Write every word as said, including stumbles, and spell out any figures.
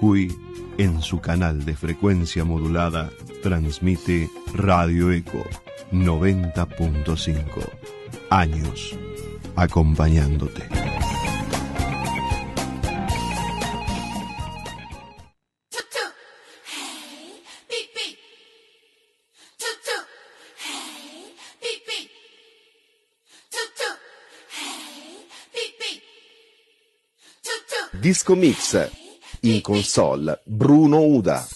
Jujuy, en su canal de frecuencia modulada, transmite Radio Eco noventa punto cinco. Años acompañándote. Disco Mix, in console Bruno Uda.